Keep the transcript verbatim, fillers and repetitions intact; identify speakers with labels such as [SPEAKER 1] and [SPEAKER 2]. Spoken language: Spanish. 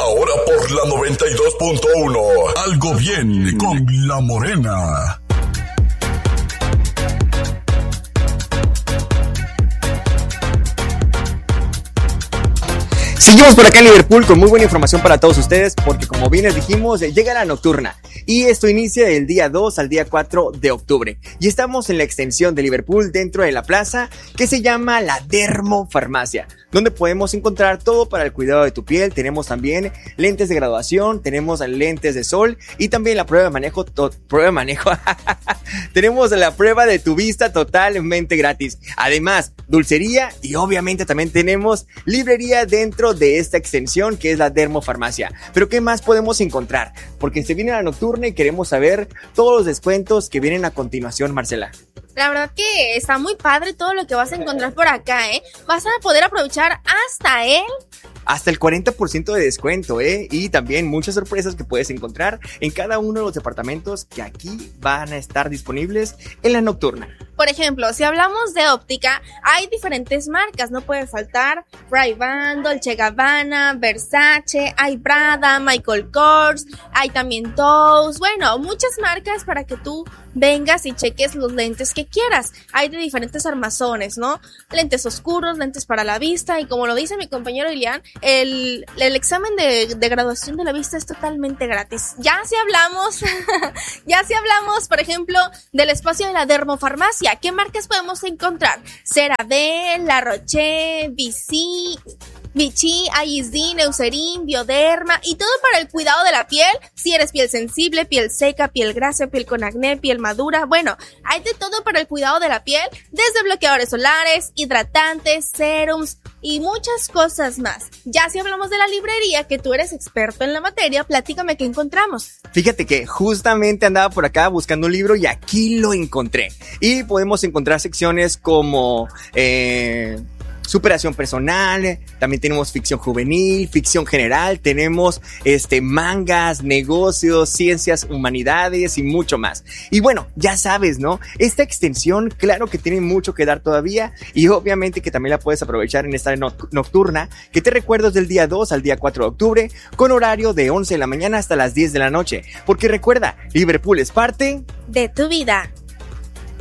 [SPEAKER 1] Ahora por la noventa y dos punto uno. Algo bien con La Morena.
[SPEAKER 2] Seguimos por acá en Liverpool con muy buena información para todos ustedes, porque como bien les dijimos, llega la nocturna y esto inicia del día dos al día cuatro de octubre y estamos en la extensión de Liverpool dentro de la plaza que se llama la Dermofarmacia, donde podemos encontrar todo para el cuidado de tu piel. Tenemos también lentes de graduación, tenemos lentes de sol y también la prueba de manejo, to- prueba de manejo, tenemos la prueba de tu vista totalmente gratis. Además, dulcería y obviamente también tenemos librería dentro de esta extensión que es la Dermofarmacia. Pero ¿qué más podemos encontrar? Porque se viene la nocturna y queremos saber todos los descuentos que vienen a continuación, Marcela.
[SPEAKER 3] La verdad que está muy padre todo lo que vas a encontrar por acá, ¿eh? Vas a poder aprovechar hasta el...
[SPEAKER 2] Hasta el cuarenta por ciento de descuento, ¿eh? Y también muchas sorpresas que puedes encontrar en cada uno de los departamentos que aquí van a estar disponibles en la nocturna.
[SPEAKER 3] Por ejemplo, si hablamos de óptica, hay diferentes marcas, no puede faltar Ray-Ban, Dolce Gabbana, Versace, hay Prada, Michael Kors, hay también Toast, bueno, muchas marcas para que tú vengas y cheques los lentes que quieras. Hay de diferentes armazones, ¿no? Lentes oscuros, lentes para la vista y como lo dice mi compañero Ilian, el, el examen de, de graduación de la vista es totalmente gratis. Ya si hablamos, ya si hablamos, por ejemplo, del espacio de la Dermofarmacia, ¿qué marcas podemos encontrar? CeraVe, La Roche, Vichy, Vichy, I S D, Neucerin, Bioderma y todo para el cuidado de la piel. Si eres piel sensible, piel seca, piel grasa, piel con acné, piel madura, bueno, hay de todo para el cuidado de la piel, desde bloqueadores solares, hidratantes, serums y muchas cosas más. Ya si hablamos de la librería, que tú eres experto en la materia, platícame qué encontramos.
[SPEAKER 2] Fíjate que justamente andaba por acá buscando un libro y aquí lo encontré. Y podemos encontrar secciones como eh, superación personal, también tenemos ficción juvenil, ficción general, tenemos este mangas, negocios, ciencias, humanidades y mucho más. Y bueno, ya sabes, ¿no? Esta extensión, claro que tiene mucho que dar todavía y obviamente que también la puedes aprovechar en esta nocturna, que te recuerdo es del día dos al día cuatro de octubre, con horario de once de la mañana hasta las diez de la noche. Porque recuerda, Liverpool es parte
[SPEAKER 3] de tu vida.